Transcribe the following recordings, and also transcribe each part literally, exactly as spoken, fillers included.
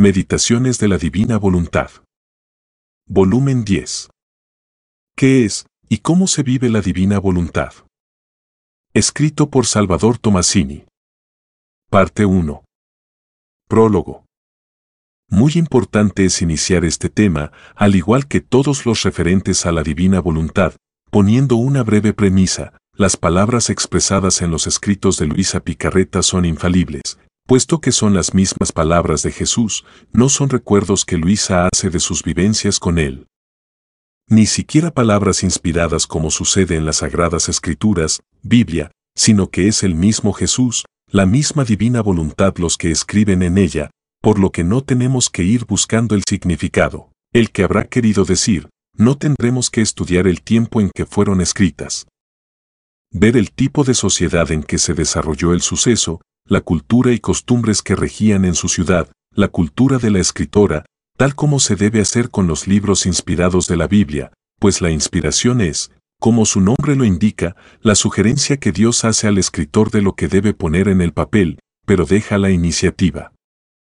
Meditaciones de la Divina Voluntad. Volumen diez. ¿Qué es y cómo se vive la Divina Voluntad? Escrito por Salvador Tomasini. Parte uno. Prólogo. Muy importante es iniciar este tema, al igual que todos los referentes a la Divina Voluntad, poniendo una breve premisa: las palabras expresadas en los escritos de Luisa Picarreta son infalibles, puesto que son las mismas palabras de Jesús, no son recuerdos que Luisa hace de sus vivencias con él. Ni siquiera palabras inspiradas como sucede en las Sagradas Escrituras, Biblia, sino que es el mismo Jesús, la misma Divina Voluntad los que escriben en ella, por lo que no tenemos que ir buscando el significado, el que habrá querido decir, no tendremos que estudiar el tiempo en que fueron escritas. Ver el tipo de sociedad en que se desarrolló el suceso, la cultura y costumbres que regían en su ciudad, la cultura de la escritora, tal como se debe hacer con los libros inspirados de la Biblia, pues la inspiración es, como su nombre lo indica, la sugerencia que Dios hace al escritor de lo que debe poner en el papel, pero deja la iniciativa.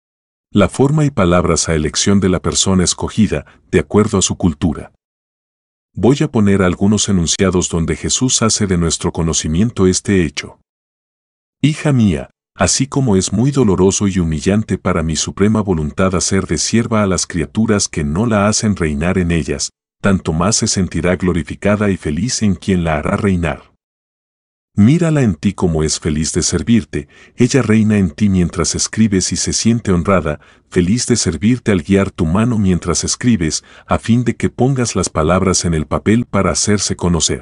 La forma y palabras a elección de la persona escogida, de acuerdo a su cultura. Voy a poner algunos enunciados donde Jesús hace de nuestro conocimiento este hecho. Hija mía, así como es muy doloroso y humillante para mi suprema voluntad hacer de sierva a las criaturas que no la hacen reinar en ellas, tanto más se sentirá glorificada y feliz en quien la hará reinar. Mírala en ti como es feliz de servirte, ella reina en ti mientras escribes y se siente honrada, feliz de servirte al guiar tu mano mientras escribes, a fin de que pongas las palabras en el papel para hacerse conocer.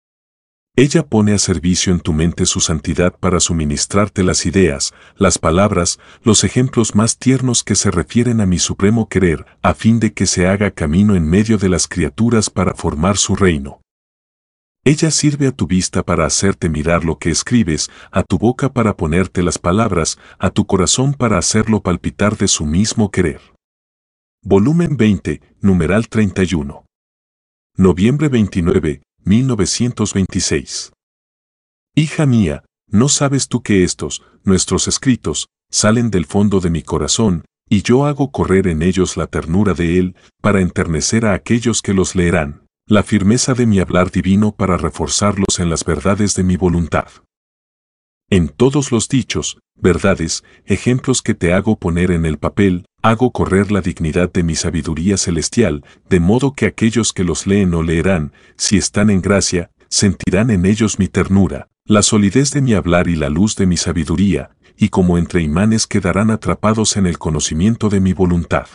Ella pone a servicio en tu mente su santidad para suministrarte las ideas, las palabras, los ejemplos más tiernos que se refieren a mi supremo querer, a fin de que se haga camino en medio de las criaturas para formar su reino. Ella sirve a tu vista para hacerte mirar lo que escribes, a tu boca para ponerte las palabras, a tu corazón para hacerlo palpitar de su mismo querer. Volumen veinte, numeral treinta y uno. Noviembre veintinueve, mil novecientos veintiséis. Hija mía, ¿no sabes tú que estos, nuestros escritos, salen del fondo de mi corazón, y yo hago correr en ellos la ternura de él, para enternecer a aquellos que los leerán, la firmeza de mi hablar divino para reforzarlos en las verdades de mi voluntad? En todos los dichos, verdades, ejemplos que te hago poner en el papel, hago correr la dignidad de mi sabiduría celestial, de modo que aquellos que los leen o leerán, si están en gracia, sentirán en ellos mi ternura, la solidez de mi hablar y la luz de mi sabiduría, y como entre imanes quedarán atrapados en el conocimiento de mi voluntad.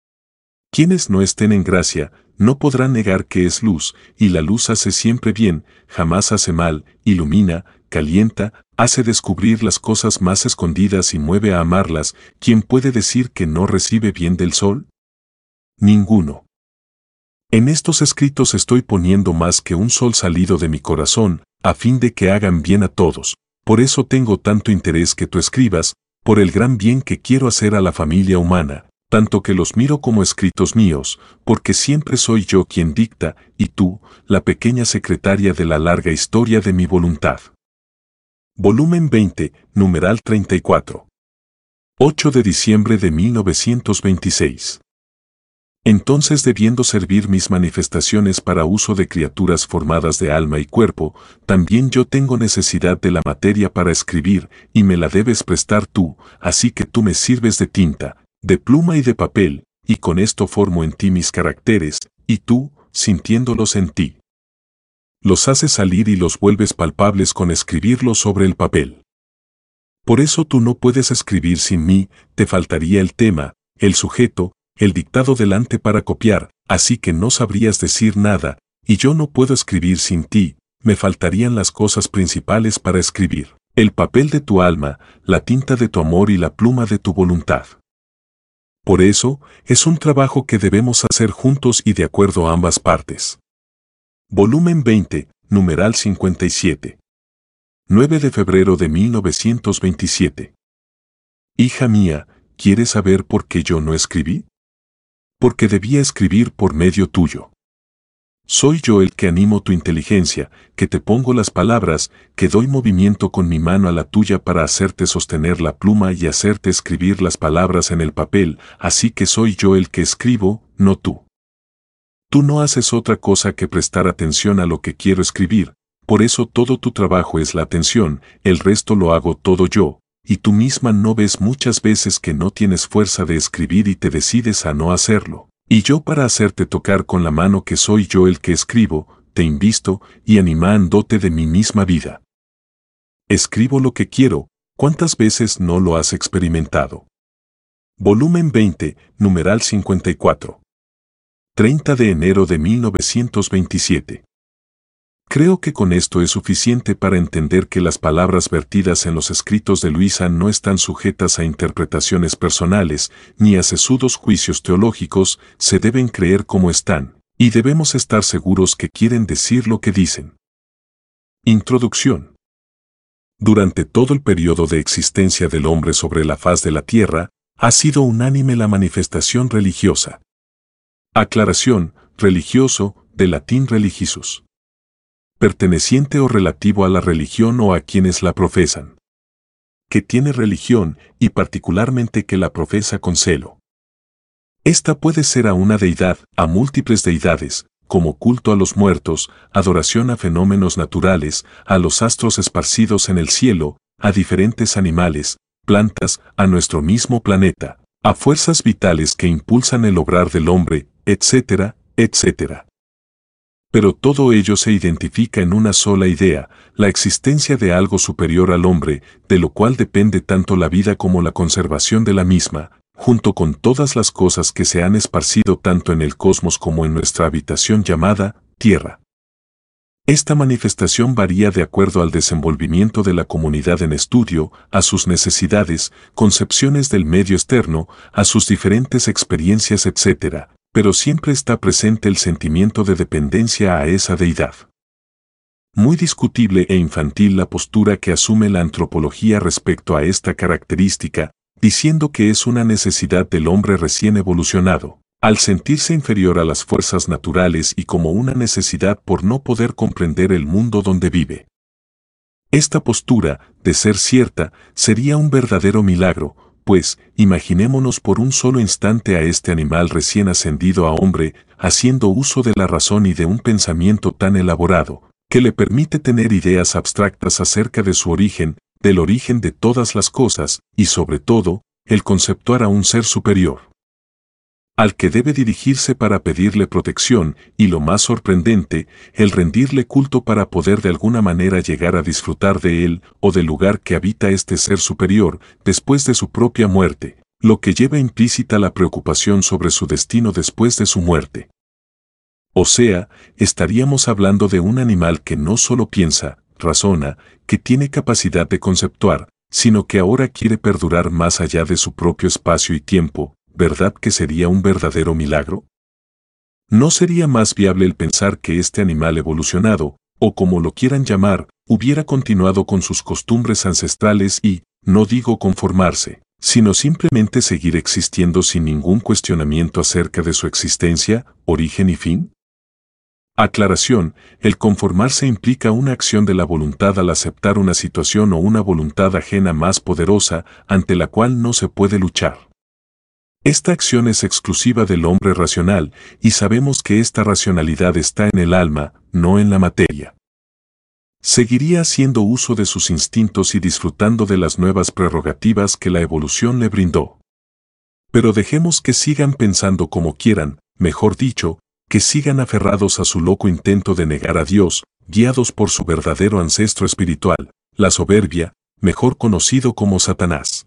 Quienes no estén en gracia, no podrán negar que es luz, y la luz hace siempre bien, jamás hace mal, ilumina, calienta, hace descubrir las cosas más escondidas y mueve a amarlas. ¿Quién puede decir que no recibe bien del sol? Ninguno. En estos escritos estoy poniendo más que un sol salido de mi corazón, a fin de que hagan bien a todos. Por eso tengo tanto interés que tú escribas, por el gran bien que quiero hacer a la familia humana, tanto que los miro como escritos míos, porque siempre soy yo quien dicta, y tú, la pequeña secretaria de la larga historia de mi voluntad. Volumen veinte, numeral treinta y cuatro. ocho de diciembre de mil novecientos veintiséis. Entonces, debiendo servir mis manifestaciones para uso de criaturas formadas de alma y cuerpo, también yo tengo necesidad de la materia para escribir, y me la debes prestar tú, así que tú me sirves de tinta, de pluma y de papel, y con esto formo en ti mis caracteres, y tú, sintiéndolos en ti, los haces salir y los vuelves palpables con escribirlos sobre el papel. Por eso tú no puedes escribir sin mí, te faltaría el tema, el sujeto, el dictado delante para copiar, así que no sabrías decir nada, y yo no puedo escribir sin ti, me faltarían las cosas principales para escribir, el papel de tu alma, la tinta de tu amor y la pluma de tu voluntad. Por eso, es un trabajo que debemos hacer juntos y de acuerdo a ambas partes. Volumen veinte, numeral cincuenta y siete. nueve de febrero de mil novecientos veintisiete. Hija mía, ¿quieres saber por qué yo no escribí? Porque debía escribir por medio tuyo. Soy yo el que animo tu inteligencia, que te pongo las palabras, que doy movimiento con mi mano a la tuya para hacerte sostener la pluma y hacerte escribir las palabras en el papel, así que soy yo el que escribo, no tú. Tú no haces otra cosa que prestar atención a lo que quiero escribir, por eso todo tu trabajo es la atención, el resto lo hago todo yo, y tú misma no ves muchas veces que no tienes fuerza de escribir y te decides a no hacerlo. Y yo para hacerte tocar con la mano que soy yo el que escribo, te invisto y animándote de mi misma vida. Escribo lo que quiero, ¿cuántas veces no lo has experimentado? Volumen veinte, numeral cincuenta y cuatro. treinta de enero de mil novecientos veintisiete. Creo que con esto es suficiente para entender que las palabras vertidas en los escritos de Luisa no están sujetas a interpretaciones personales ni a sesudos juicios teológicos, se deben creer como están, y debemos estar seguros que quieren decir lo que dicen. Introducción. Durante todo el periodo de existencia del hombre sobre la faz de la tierra, ha sido unánime la manifestación religiosa. Aclaración, religioso, de latín religious. Perteneciente o relativo a la religión o a quienes la profesan. Que tiene religión y particularmente que la profesa con celo. Esta puede ser a una deidad, a múltiples deidades, como culto a los muertos, adoración a fenómenos naturales, a los astros esparcidos en el cielo, a diferentes animales, plantas, a nuestro mismo planeta, a fuerzas vitales que impulsan el obrar del hombre, etcétera, etcétera. Pero todo ello se identifica en una sola idea, la existencia de algo superior al hombre, de lo cual depende tanto la vida como la conservación de la misma, junto con todas las cosas que se han esparcido tanto en el cosmos como en nuestra habitación llamada Tierra. Esta manifestación varía de acuerdo al desenvolvimiento de la comunidad en estudio, a sus necesidades, concepciones del medio externo, a sus diferentes experiencias, etcétera. Pero siempre está presente el sentimiento de dependencia a esa deidad. Muy discutible e infantil la postura que asume la antropología respecto a esta característica, diciendo que es una necesidad del hombre recién evolucionado, al sentirse inferior a las fuerzas naturales y como una necesidad por no poder comprender el mundo donde vive. Esta postura, de ser cierta, sería un verdadero milagro, pues, imaginémonos por un solo instante a este animal recién ascendido a hombre, haciendo uso de la razón y de un pensamiento tan elaborado, que le permite tener ideas abstractas acerca de su origen, del origen de todas las cosas, y sobre todo, el conceptuar a un ser superior, al que debe dirigirse para pedirle protección, y lo más sorprendente, el rendirle culto para poder de alguna manera llegar a disfrutar de él, o del lugar que habita este ser superior, después de su propia muerte, lo que lleva implícita la preocupación sobre su destino después de su muerte. O sea, estaríamos hablando de un animal que no solo piensa, razona, que tiene capacidad de conceptuar, sino que ahora quiere perdurar más allá de su propio espacio y tiempo. ¿Verdad que sería un verdadero milagro? ¿No sería más viable el pensar que este animal evolucionado, o como lo quieran llamar, hubiera continuado con sus costumbres ancestrales y, no digo conformarse, sino simplemente seguir existiendo sin ningún cuestionamiento acerca de su existencia, origen y fin? Aclaración, el conformarse implica una acción de la voluntad al aceptar una situación o una voluntad ajena más poderosa ante la cual no se puede luchar. Esta acción es exclusiva del hombre racional, y sabemos que esta racionalidad está en el alma, no en la materia. Seguiría haciendo uso de sus instintos y disfrutando de las nuevas prerrogativas que la evolución le brindó. Pero dejemos que sigan pensando como quieran, mejor dicho, que sigan aferrados a su loco intento de negar a Dios, guiados por su verdadero ancestro espiritual, la soberbia, mejor conocido como Satanás.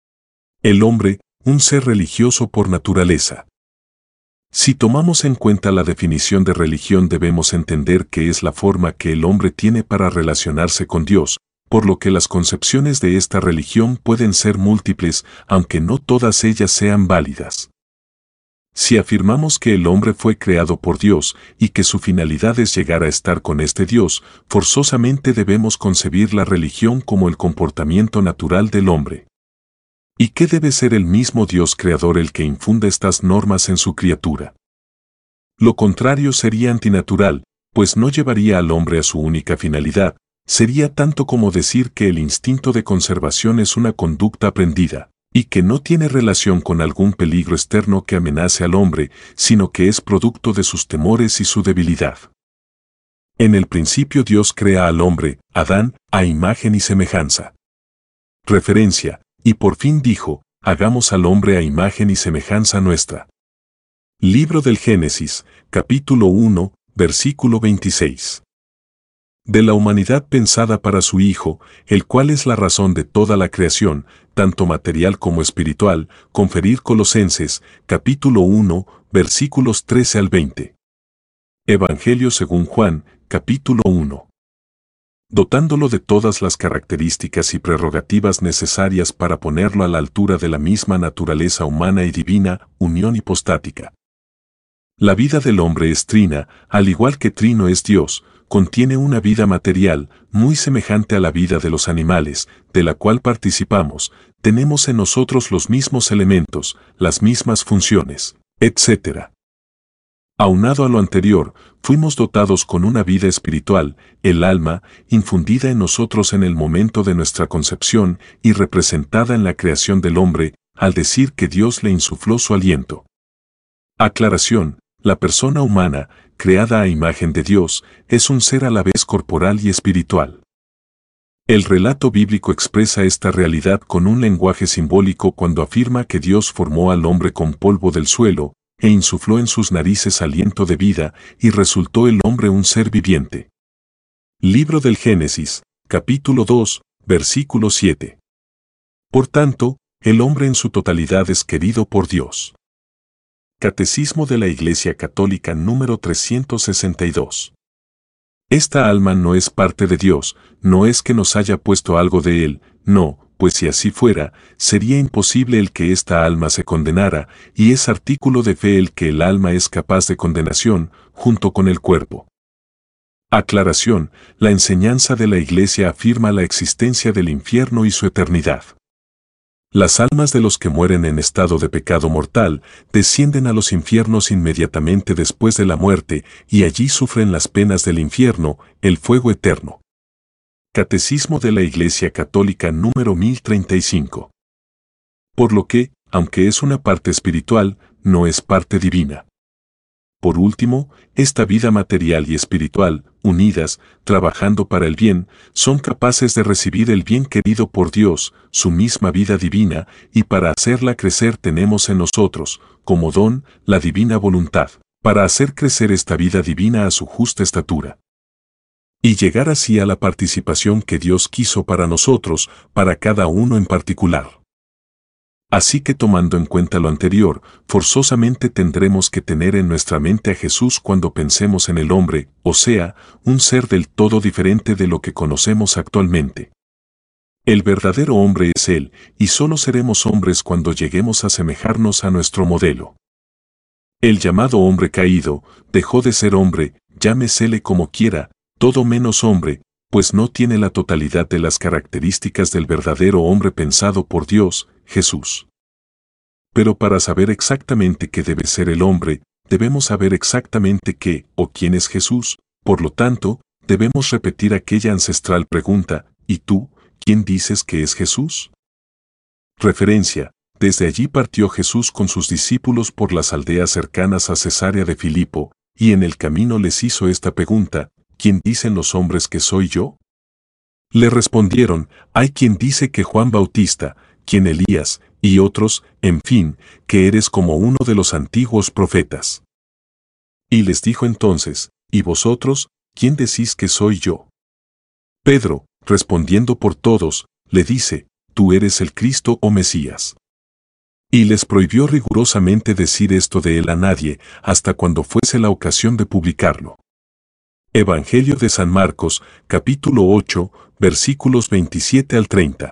El hombre, un ser religioso por naturaleza. Si tomamos en cuenta la definición de religión, debemos entender que es la forma que el hombre tiene para relacionarse con Dios, por lo que las concepciones de esta religión pueden ser múltiples, aunque no todas ellas sean válidas. Si afirmamos que el hombre fue creado por Dios y que su finalidad es llegar a estar con este Dios, forzosamente debemos concebir la religión como el comportamiento natural del hombre. ¿Y qué debe ser el mismo Dios creador el que infunda estas normas en su criatura? Lo contrario sería antinatural, pues no llevaría al hombre a su única finalidad, sería tanto como decir que el instinto de conservación es una conducta aprendida, y que no tiene relación con algún peligro externo que amenace al hombre, sino que es producto de sus temores y su debilidad. En el principio Dios crea al hombre, Adán, a imagen y semejanza. Referencia, y por fin dijo, hagamos al hombre a imagen y semejanza nuestra. Libro del Génesis, capítulo uno, versículo veintiséis. De la humanidad pensada para su Hijo, el cual es la razón de toda la creación, tanto material como espiritual, conferir Colosenses, capítulo uno, versículos trece al veinte. Evangelio según Juan, capítulo uno. Dotándolo de todas las características y prerrogativas necesarias para ponerlo a la altura de la misma naturaleza humana y divina, unión hipostática. La vida del hombre es trina, al igual que trino es Dios, contiene una vida material, muy semejante a la vida de los animales, de la cual participamos, tenemos en nosotros los mismos elementos, las mismas funciones, etcétera. Aunado a lo anterior, fuimos dotados con una vida espiritual, el alma, infundida en nosotros en el momento de nuestra concepción y representada en la creación del hombre, al decir que Dios le insufló su aliento. Aclaración. La persona humana, creada a imagen de Dios, es un ser a la vez corporal y espiritual. El relato bíblico expresa esta realidad con un lenguaje simbólico cuando afirma que Dios formó al hombre con polvo del suelo, e insufló en sus narices aliento de vida, y resultó el hombre un ser viviente. Libro del Génesis, capítulo dos, versículo siete. Por tanto, el hombre en su totalidad es querido por Dios. Catecismo de la Iglesia Católica número trescientos sesenta y dos. Esta alma no es parte de Dios, no es que nos haya puesto algo de Él, no, pues si así fuera, sería imposible el que esta alma se condenara, y es artículo de fe el que el alma es capaz de condenación, junto con el cuerpo. Aclaración, la enseñanza de la Iglesia afirma la existencia del infierno y su eternidad. Las almas de los que mueren en estado de pecado mortal descienden a los infiernos inmediatamente después de la muerte y allí sufren las penas del infierno, el fuego eterno. Catecismo de la Iglesia Católica número mil treinta y cinco. Por lo que, aunque es una parte espiritual, no es parte divina. Por último, esta vida material y espiritual, unidas, trabajando para el bien, son capaces de recibir el bien querido por Dios, su misma vida divina, y para hacerla crecer tenemos en nosotros, como don, la divina voluntad, para hacer crecer esta vida divina a su justa estatura. Y llegar así a la participación que Dios quiso para nosotros, para cada uno en particular. Así que tomando en cuenta lo anterior, forzosamente tendremos que tener en nuestra mente a Jesús cuando pensemos en el hombre, o sea, un ser del todo diferente de lo que conocemos actualmente. El verdadero hombre es Él, y solo seremos hombres cuando lleguemos a asemejarnos a nuestro modelo. El llamado hombre caído, dejó de ser hombre, llámesele como quiera, todo menos hombre, pues no tiene la totalidad de las características del verdadero hombre pensado por Dios, Jesús. Pero para saber exactamente qué debe ser el hombre, debemos saber exactamente qué o quién es Jesús, por lo tanto, debemos repetir aquella ancestral pregunta, ¿y tú, quién dices que es Jesús? Referencia, desde allí partió Jesús con sus discípulos por las aldeas cercanas a Cesarea de Filipo, y en el camino les hizo esta pregunta, ¿quién dicen los hombres que soy yo? Le respondieron, hay quien dice que Juan Bautista, quien Elías, y otros, en fin, que eres como uno de los antiguos profetas. Y les dijo entonces, ¿y vosotros, quién decís que soy yo? Pedro, respondiendo por todos, le dice, tú eres el Cristo o Mesías. Y les prohibió rigurosamente decir esto de él a nadie, hasta cuando fuese la ocasión de publicarlo. Evangelio de San Marcos, capítulo ocho, versículos veintisiete al treinta.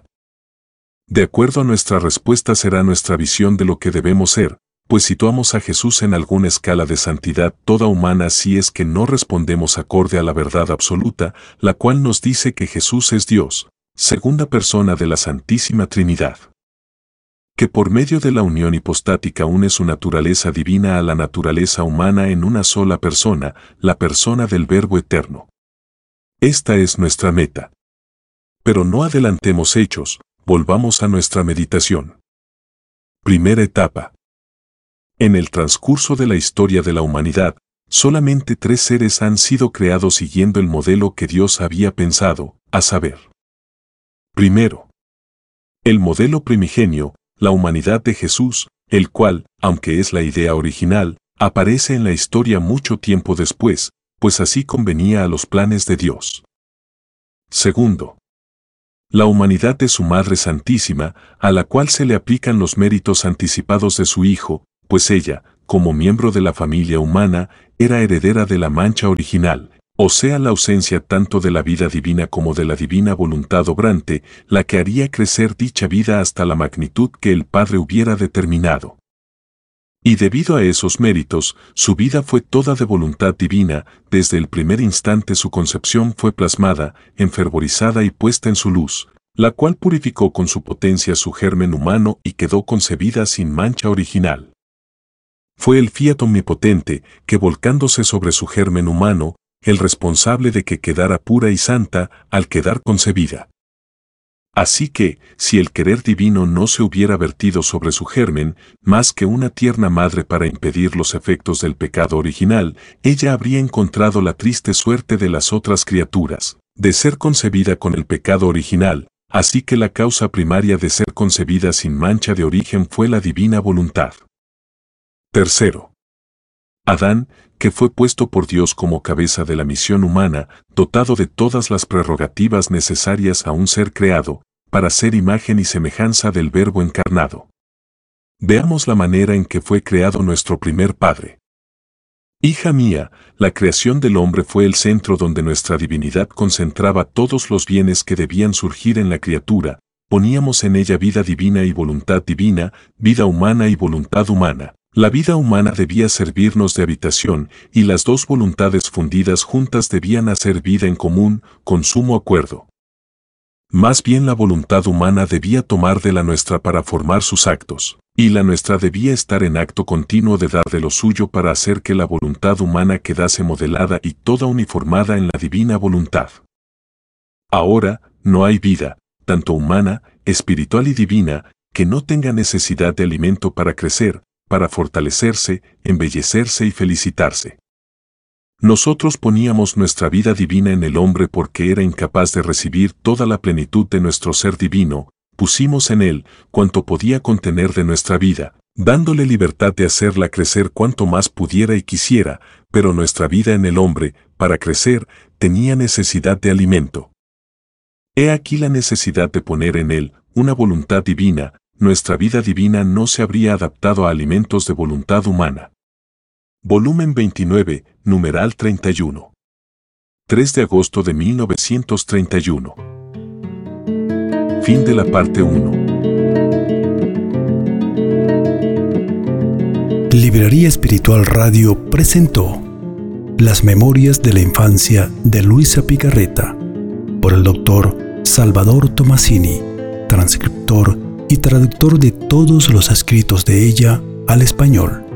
De acuerdo a nuestra respuesta será nuestra visión de lo que debemos ser, pues situamos a Jesús en alguna escala de santidad toda humana si es que no respondemos acorde a la verdad absoluta, la cual nos dice que Jesús es Dios, segunda persona de la Santísima Trinidad. que por medio de la unión hipostática une su naturaleza divina a la naturaleza humana en una sola persona, la persona del Verbo eterno. Esta es nuestra meta. Pero no adelantemos hechos, volvamos a nuestra meditación. Primera etapa. En el transcurso de la historia de la humanidad, solamente tres seres han sido creados siguiendo el modelo que Dios había pensado, a saber. Primero, el modelo primigenio, la humanidad de Jesús, el cual, aunque es la idea original, aparece en la historia mucho tiempo después, pues así convenía a los planes de Dios. Segundo, la humanidad de su Madre Santísima, a la cual se le aplican los méritos anticipados de su Hijo, pues ella, como miembro de la familia humana, era heredera de la mancha original, o sea la ausencia tanto de la vida divina como de la divina voluntad obrante, la que haría crecer dicha vida hasta la magnitud que el Padre hubiera determinado. Y debido a esos méritos, su vida fue toda de voluntad divina, desde el primer instante su concepción fue plasmada, enfervorizada y puesta en su luz, la cual purificó con su potencia su germen humano y quedó concebida sin mancha original. Fue el Fiat omnipotente, que volcándose sobre su germen humano, el responsable de que quedara pura y santa al quedar concebida. Así que, si el querer divino no se hubiera vertido sobre su germen, más que una tierna madre para impedir los efectos del pecado original, ella habría encontrado la triste suerte de las otras criaturas, de ser concebida con el pecado original, así que la causa primaria de ser concebida sin mancha de origen fue la divina voluntad. Tercero, Adán, que fue puesto por Dios como cabeza de la misión humana, dotado de todas las prerrogativas necesarias a un ser creado, para ser imagen y semejanza del Verbo encarnado. Veamos la manera en que fue creado nuestro primer Padre. Hija mía, la creación del hombre fue el centro donde nuestra divinidad concentraba todos los bienes que debían surgir en la criatura, poníamos en ella vida divina y voluntad divina, vida humana y voluntad humana. La vida humana debía servirnos de habitación, y las dos voluntades fundidas juntas debían hacer vida en común, con sumo acuerdo. Más bien la voluntad humana debía tomar de la nuestra para formar sus actos, y la nuestra debía estar en acto continuo de dar de lo suyo para hacer que la voluntad humana quedase modelada y toda uniformada en la divina voluntad. Ahora, no hay vida, tanto humana, espiritual y divina, que no tenga necesidad de alimento para crecer, para fortalecerse, embellecerse y felicitarse. Nosotros poníamos nuestra vida divina en el hombre porque era incapaz de recibir toda la plenitud de nuestro ser divino, pusimos en él cuanto podía contener de nuestra vida, dándole libertad de hacerla crecer cuanto más pudiera y quisiera, pero nuestra vida en el hombre, para crecer, tenía necesidad de alimento. He aquí la necesidad de poner en él una voluntad divina. Nuestra vida divina no se habría adaptado a alimentos de voluntad humana. Volumen veintinueve, numeral treinta y uno. tres de agosto de mil novecientos treinta y uno. Fin de la parte uno. Librería Espiritual Radio presentó Las Memorias de la Infancia de Luisa Picarreta, por el doctor Salvador Tomasini, transcriptor y traductor de todos los escritos de ella al español.